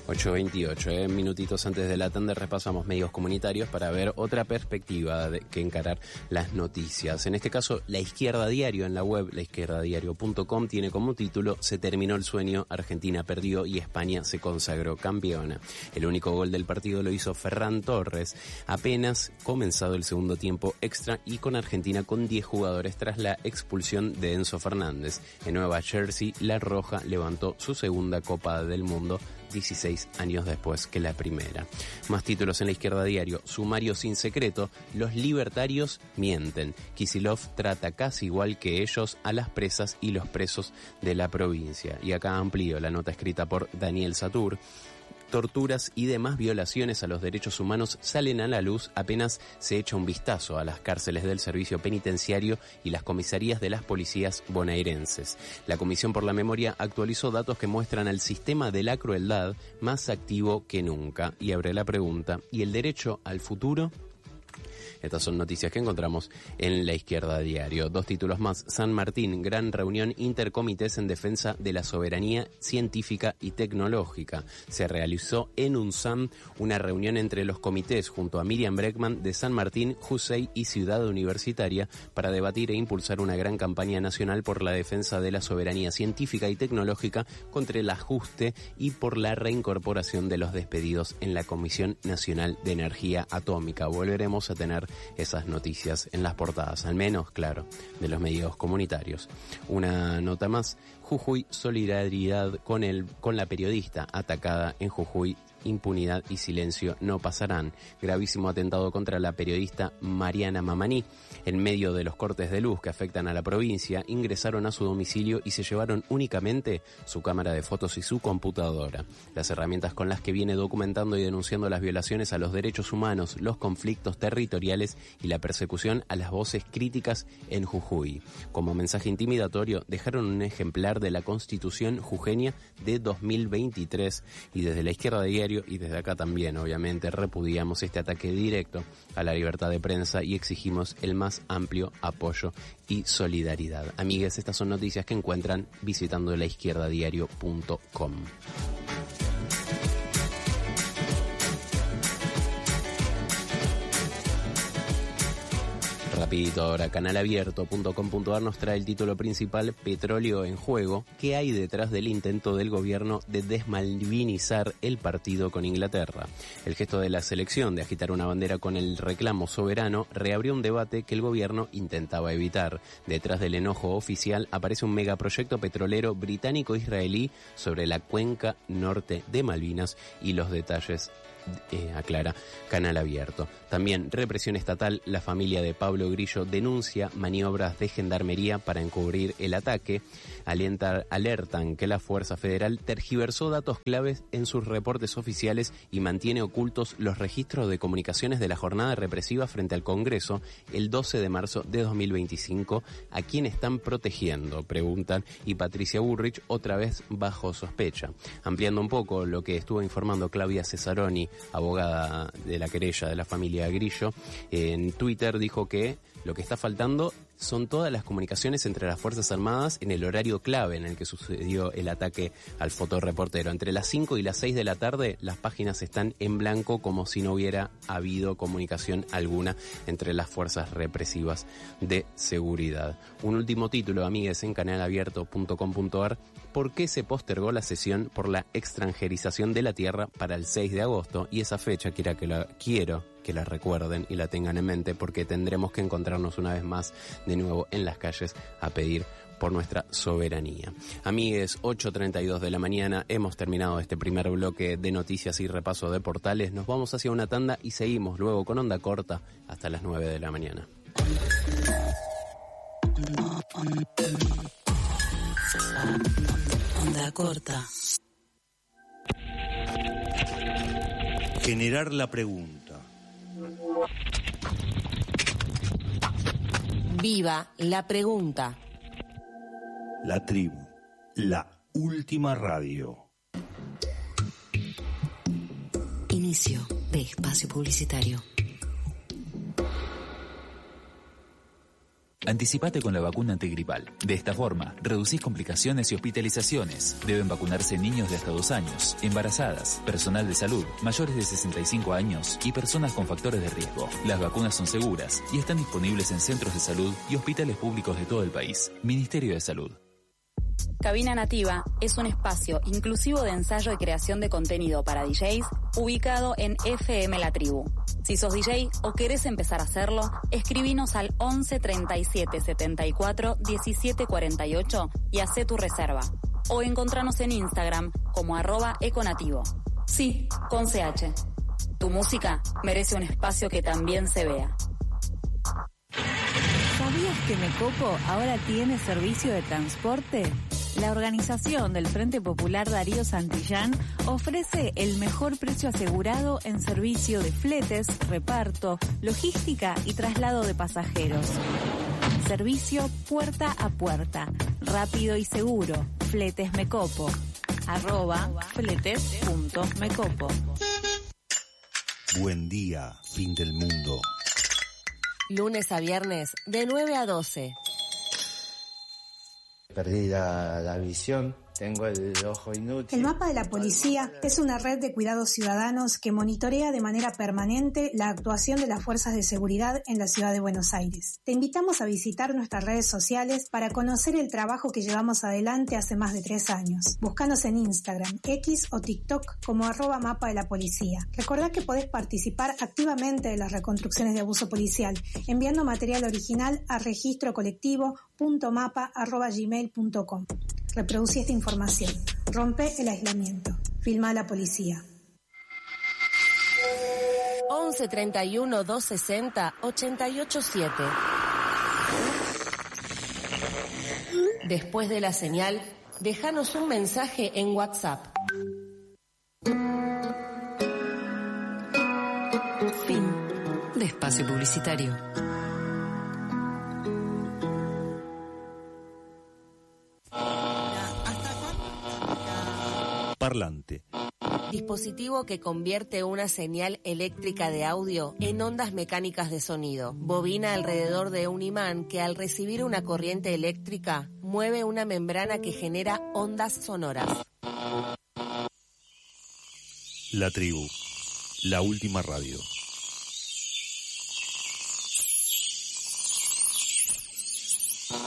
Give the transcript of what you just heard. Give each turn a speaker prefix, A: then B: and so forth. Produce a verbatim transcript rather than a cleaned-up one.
A: ocho veintiocho, eh, minutitos antes de la tanda repasamos medios comunitarios para ver otra perspectiva de que encarar las noticias. En este caso, La Izquierda Diario en la web, la izquierda diario punto com, tiene como título: Se terminó el sueño, Argentina perdió y España se consagró campeona. El único gol del partido lo hizo Ferran Torres, apenas comenzado el segundo tiempo extra y con Argentina con diez jugadores tras la expulsión de Enzo Fernández. En Nueva Jersey, La Roja levantó su segunda Copa del Mundo dieciséis años después que la primera. Más títulos en La Izquierda Diario: Sumario sin secreto, los libertarios mienten. Kicillof trata casi igual que ellos a las presas y los presos de la provincia. Y acá amplío la nota escrita por Daniel Satur. Torturas y demás violaciones a los derechos humanos salen a la luz apenas se echa un vistazo a las cárceles del servicio penitenciario y las comisarías de las policías bonaerenses. La Comisión por la Memoria actualizó datos que muestran al sistema de la crueldad más activo que nunca. Y abre la pregunta: ¿y el derecho al futuro? Estas son noticias que encontramos en La Izquierda Diario. Dos títulos más. San Martín, gran reunión intercomités en defensa de la soberanía científica y tecnológica. Se realizó en UNSAM una reunión entre los comités junto a Miriam Bregman de San Martín, Jusey y Ciudad Universitaria para debatir e impulsar una gran campaña nacional por la defensa de la soberanía científica y tecnológica contra el ajuste y por la reincorporación de los despedidos en la Comisión Nacional de Energía Atómica. Volveremos a tener esas noticias en las portadas, al menos, claro, de los medios comunitarios. Una nota más: Jujuy, solidaridad con el, con la periodista atacada en Jujuy. Impunidad y silencio no pasarán. Gravísimo atentado contra la periodista Mariana Mamaní. En medio de los cortes de luz que afectan a la provincia, ingresaron a su domicilio y se llevaron únicamente su cámara de fotos y su computadora. Las herramientas con las que viene documentando y denunciando las violaciones a los derechos humanos, los conflictos territoriales y la persecución a las voces críticas en Jujuy. Como mensaje intimidatorio, dejaron un ejemplar de la Constitución jujeña de dos mil veintitrés y desde La Izquierda Diario y desde acá también, obviamente, repudiamos este ataque directo a la libertad de prensa y exigimos el más amplio apoyo y solidaridad. Amigues, estas son noticias que encuentran visitando la izquierda diario punto com. Rapidito ahora, canal abierto punto com punto a r nos trae el título principal: Petróleo en juego. ¿Qué hay detrás del intento del gobierno de desmalvinizar el partido con Inglaterra? El gesto de la selección de agitar una bandera con el reclamo soberano reabrió un debate que el gobierno intentaba evitar. Detrás del enojo oficial aparece un megaproyecto petrolero británico-israelí sobre la cuenca norte de Malvinas y los detalles Eh, aclara Canal Abierto. También represión estatal. La familia de Pablo Grillo denuncia maniobras de gendarmería para encubrir el ataque. Alientar, alertan que la Fuerza Federal tergiversó datos claves en sus reportes oficiales y mantiene ocultos los registros de comunicaciones de la jornada represiva frente al Congreso el doce de marzo de dos mil veinticinco. ¿A quién están protegiendo?, preguntan, y Patricia Bullrich otra vez bajo sospecha. Ampliando un poco lo que estuvo informando Claudia Cesaroni, abogada de la querella de la familia Grillo, en Twitter dijo que lo que está faltando son todas las comunicaciones entre las Fuerzas Armadas en el horario clave en el que sucedió el ataque al fotoreportero. Entre las cinco y las seis de la tarde, las páginas están en blanco, como si no hubiera habido comunicación alguna entre las fuerzas represivas de seguridad. Un último título, amigues, en canal abierto punto com punto a r: ¿por qué se postergó la sesión por la extranjerización de la tierra para el seis de agosto? Y esa fecha quiera que la, quiero que la recuerden y la tengan en mente, porque tendremos que encontrarnos una vez más de nuevo en las calles a pedir por nuestra soberanía. Amigues, ocho treinta y dos de la mañana, hemos terminado este primer bloque de noticias y repaso de portales. Nos vamos hacia una tanda y seguimos luego con Onda Corta hasta las nueve de la mañana.
B: Onda Corta.
C: Generar la pregunta.
B: Viva la pregunta.
C: La tribu, la última radio.
B: Inicio de espacio publicitario.
D: Anticipate con la vacuna antigripal. De esta forma, reducís complicaciones y hospitalizaciones. Deben vacunarse niños de hasta dos años, embarazadas, personal de salud, mayores de sesenta y cinco años y personas con factores de riesgo. Las vacunas son seguras y están disponibles en centros de salud y hospitales públicos de todo el país. Ministerio de Salud.
E: Cabina Nativa es un espacio inclusivo de ensayo y creación de contenido para D Js ubicado en F M La Tribu. Si sos D J o querés empezar a hacerlo, escribinos al once treinta y siete setenta y cuatro diecisiete cuarenta y ocho y hacé tu reserva. O encontranos en Instagram como arroba econativo. Sí, con C H. Tu música merece un espacio que también se vea.
F: ¿Sabías que Mecopo ahora tiene servicio de transporte? La organización del Frente Popular Darío Santillán ofrece el mejor precio asegurado en servicio de fletes, reparto, logística y traslado de pasajeros. Servicio puerta a puerta, rápido y seguro. Fletes Mecopo. Arroba fletes.mecopo.
C: Buen día, fin del mundo.
B: Lunes a viernes, de nueve a doce.
G: Perdí la, la visión, tengo el ojo inútil.
H: El Mapa de la Policía es una red de cuidados ciudadanos que monitorea de manera permanente la actuación de las fuerzas de seguridad en la ciudad de Buenos Aires. Te invitamos a visitar nuestras redes sociales para conocer el trabajo que llevamos adelante hace más de tres años. Búscanos en Instagram, X o TikTok como arroba Mapa de la Policía. Recordá que podés participar activamente de las reconstrucciones de abuso policial, enviando material original a registro colectivo punto mapa arroba gmail punto com. Reproducí esta información. Rompe el aislamiento. Filma a la policía.
B: once treinta y uno doscientos sesenta ochenta y ocho siete. Después de la señal, déjanos un mensaje en WhatsApp. Fin de espacio publicitario.
C: Parlante.
B: Dispositivo que convierte una señal eléctrica de audio en ondas mecánicas de sonido. Bobina alrededor de un imán que al recibir una corriente eléctrica mueve una membrana que genera ondas sonoras.
C: La Tribu, la última radio.